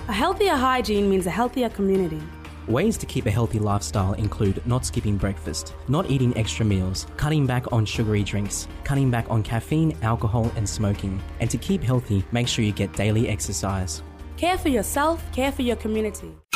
A healthier hygiene means a healthier community. Ways to keep a healthy lifestyle include not skipping breakfast, not eating extra meals, cutting back on sugary drinks, cutting back on caffeine, alcohol and smoking. And to keep healthy, make sure you get daily exercise. Care for yourself, care for your community.